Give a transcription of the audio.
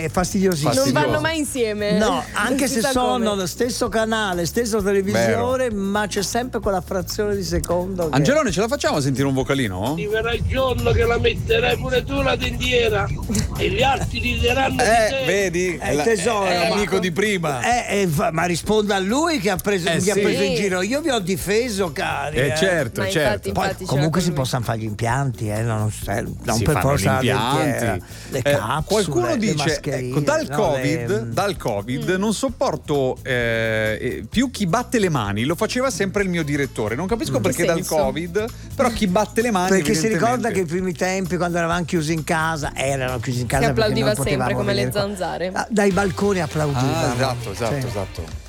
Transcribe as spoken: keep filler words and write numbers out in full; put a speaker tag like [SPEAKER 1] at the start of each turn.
[SPEAKER 1] è fastidiosissimo.
[SPEAKER 2] Non
[SPEAKER 3] Fastidioso.
[SPEAKER 2] vanno mai insieme.
[SPEAKER 1] No, anche
[SPEAKER 2] Non si
[SPEAKER 1] se
[SPEAKER 2] sa
[SPEAKER 1] sono
[SPEAKER 2] come.
[SPEAKER 1] lo stesso canale, stessa televisione, ma c'è sempre quella frazione di secondo che...
[SPEAKER 3] Angelone, ce la facciamo a sentire un vocalino?
[SPEAKER 4] Arriverà il giorno che la metterai pure tu la tendiera e gli altri rideranno di
[SPEAKER 3] Eh,
[SPEAKER 4] te.
[SPEAKER 3] vedi?
[SPEAKER 1] Eh,
[SPEAKER 3] La-
[SPEAKER 1] tesoro,
[SPEAKER 3] è
[SPEAKER 1] ma-
[SPEAKER 3] l'amico di prima.
[SPEAKER 1] Eh, eh, fa- ma risponda a lui che ha preso,
[SPEAKER 3] Eh,
[SPEAKER 1] mi ha
[SPEAKER 3] sì.
[SPEAKER 1] preso in
[SPEAKER 2] Sì.
[SPEAKER 1] giro. Io vi ho difeso, cari.
[SPEAKER 3] Eh,
[SPEAKER 1] eh.
[SPEAKER 3] certo,
[SPEAKER 2] Ma
[SPEAKER 3] certo.
[SPEAKER 2] infatti,
[SPEAKER 1] Poi
[SPEAKER 2] infatti ce
[SPEAKER 1] comunque
[SPEAKER 2] l'ha
[SPEAKER 1] si
[SPEAKER 2] con lui.
[SPEAKER 1] possono fare gli impianti, eh, non, eh, non
[SPEAKER 3] Si
[SPEAKER 1] per
[SPEAKER 3] fanno
[SPEAKER 1] forza
[SPEAKER 3] gli
[SPEAKER 1] la
[SPEAKER 3] impianti.
[SPEAKER 1] dentiera, le
[SPEAKER 3] Eh,
[SPEAKER 1] capsule,
[SPEAKER 3] qualcuno
[SPEAKER 1] le
[SPEAKER 3] dice
[SPEAKER 1] mascherine,
[SPEAKER 3] ecco, dal
[SPEAKER 1] no,
[SPEAKER 3] covid
[SPEAKER 1] le-
[SPEAKER 3] dal covid non sopporto eh, eh, più chi batte le mani. Lo faceva sempre il mio direttore, non capisco perché dal
[SPEAKER 2] senso?
[SPEAKER 3] covid, però chi batte le mani
[SPEAKER 1] Perché si
[SPEAKER 3] evidentemente-
[SPEAKER 1] ricorda che i primi tempi, quando eravamo chiusi in casa, erano chiusi in casa
[SPEAKER 2] Si
[SPEAKER 1] perché
[SPEAKER 2] applaudiva
[SPEAKER 1] non potevamo
[SPEAKER 2] sempre come le
[SPEAKER 1] vedere qua.
[SPEAKER 2] zanzare.
[SPEAKER 1] Ah, dai balconi applaudivano.
[SPEAKER 3] Ah, esatto, esatto,
[SPEAKER 1] Sì.
[SPEAKER 3] esatto.